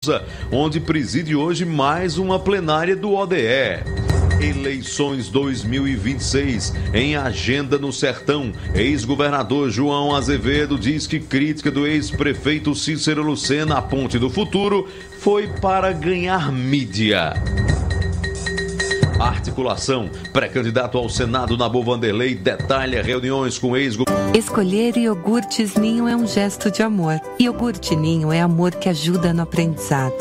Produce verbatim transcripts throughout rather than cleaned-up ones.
Souza, onde preside hoje mais uma plenária do O D E. Eleições dois mil e vinte e seis em agenda no Sertão. Ex-governador João Azevedo diz que crítica do ex-prefeito Cícero Lucena à Ponte do Futuro foi para ganhar mídia. Articulação. Pré-candidato ao Senado Nabor Vanderlei detalha reuniões com ex-governador. Escolher iogurtes Ninho é um gesto de amor. Iogurte Ninho é amor que ajuda no aprendizado.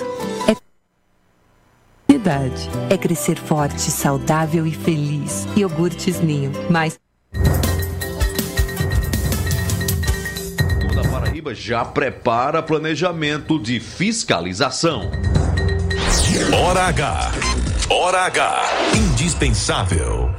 É crescer forte, saudável e feliz. Iogurtes Ninho. Mais. O da Paraíba já prepara planejamento de fiscalização. Hora H. Hora H. Indispensável.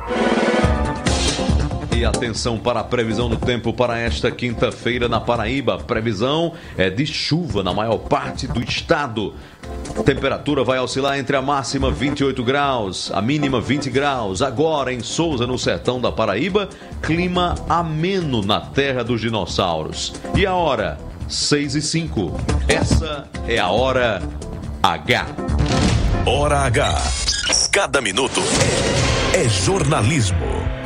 E atenção para a previsão do tempo para esta quinta-feira na Paraíba. A previsão é de chuva na maior parte do estado. A temperatura vai oscilar entre a máxima vinte e oito graus, a mínima vinte graus. Agora em Souza, no sertão da Paraíba, clima ameno na terra dos dinossauros. E a hora? seis e cinco. Essa é a Hora H. Hora H. Cada minuto é jornalismo.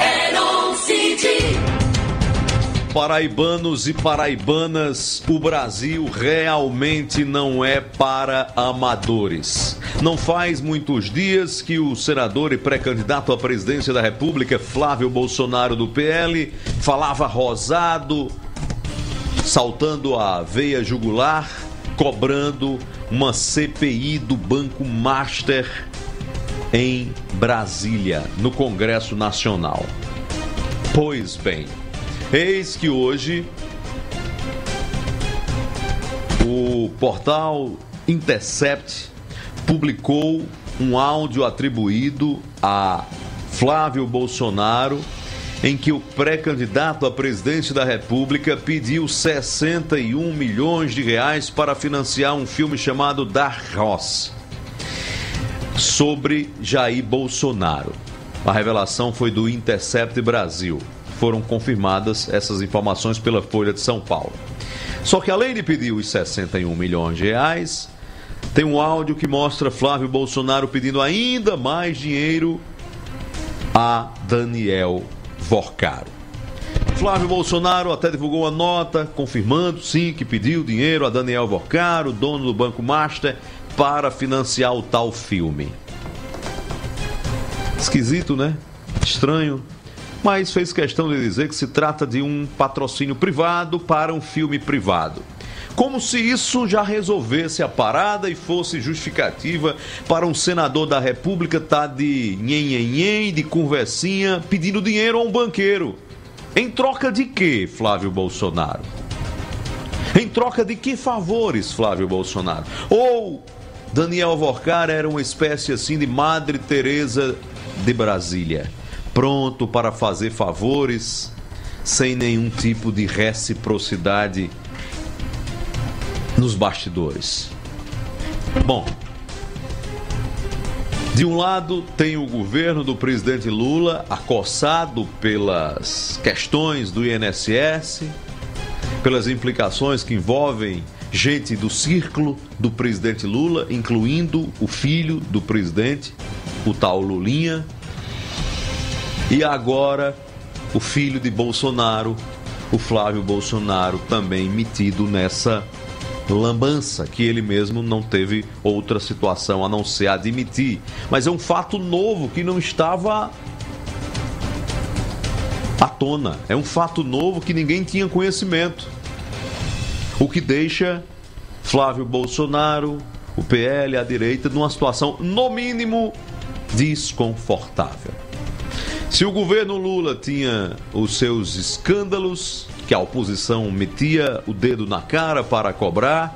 Paraibanos e paraibanas, o Brasil realmente não é para amadores. Não faz muitos dias que o senador e pré-candidato à presidência da República, Flávio Bolsonaro, do P L, falava rosado, saltando a veia jugular, cobrando uma C P I do Banco Master em Brasília, no Congresso Nacional. Pois bem, eis que hoje o portal Intercept publicou um áudio atribuído a Flávio Bolsonaro, em que o pré-candidato à presidência da República pediu sessenta e um milhões de reais para financiar um filme chamado Darros, sobre Jair Bolsonaro. A revelação foi do Intercept Brasil. Foram confirmadas essas informações pela Folha de São Paulo. Só que além de pedir os sessenta e um milhões de reais, tem um áudio que mostra Flávio Bolsonaro pedindo ainda mais dinheiro a Daniel Vorcaro. Flávio Bolsonaro até divulgou uma nota confirmando, sim, que pediu dinheiro a Daniel Vorcaro, dono do Banco Master, para financiar o tal filme. Esquisito, né? Estranho. Mas fez questão de dizer que se trata de um patrocínio privado para um filme privado. Como se isso já resolvesse a parada e fosse justificativa para um senador da República estar de nhen-nhen-nhen, de conversinha, pedindo dinheiro a um banqueiro. Em troca de quê, Flávio Bolsonaro? Em troca de que favores, Flávio Bolsonaro? Ou Daniel Vorcaro era uma espécie assim de Madre Teresa de Brasília, pronto para fazer favores sem nenhum tipo de reciprocidade nos bastidores. Bom, de um lado tem o governo do presidente Lula acossado pelas questões do I N S S, pelas implicações que envolvem gente do círculo do presidente Lula, incluindo o filho do presidente, o tal Lulinha, e agora o filho de Bolsonaro, o Flávio Bolsonaro, também metido nessa lambança que ele mesmo não teve outra situação a não ser admitir. Mas é um fato novo que não estava à tona, é um fato novo que ninguém tinha conhecimento, o que deixa Flávio Bolsonaro, o P L, a direita, numa situação, no mínimo, desconfortável. Se o governo Lula tinha os seus escândalos, que a oposição metia o dedo na cara para cobrar,